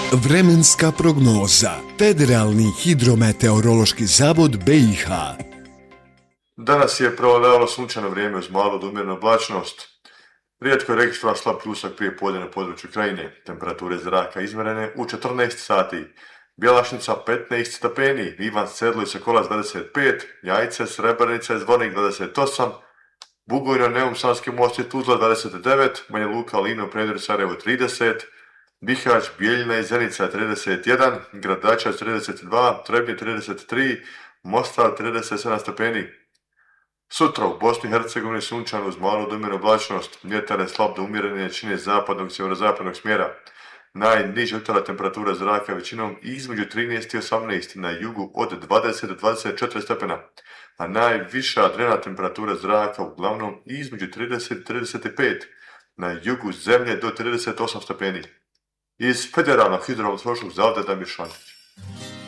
Vremenska prognoza. Federalni hidrometeorološki zavod BiH. Danas je prevladavalo sunčano vrijeme uz malu do umjerenu oblačnost. Rijetko je registrovan slab pljusak prije podne na području Krajine. Temperature zraka izmjerene u 14 sati. Bjelašnica 15 stepeni, Ivan Sedlo i Sokolac 25, Jajce, Srebrenica, Zvornik 28, Bugojno, Neum, Sanski Most i Tuzla 29, Banja Luka, Lino, Predor, Sarajevo 30, Bihać, Bijeljina i Zenica 31, Gradačac 32, Trebnje 33, Mostar 37 stepeni. Sutra u Bosni i Hercegovini sunčano uz malu do umjerenu oblačnost, vjetar je slab do umjerene jačine zapadnog i sjeverozapadnog smjera. Najniža jutarnja temperatura zraka većinom između 13 i 18, na jugu od 20 do 24 stepena, a najviša dnevna temperatura zraka uglavnom između 30 i 35, na jugu zemlje do 38 stepeni. Iz Federalnog hidrometeorološkog zavoda Damir Šantić.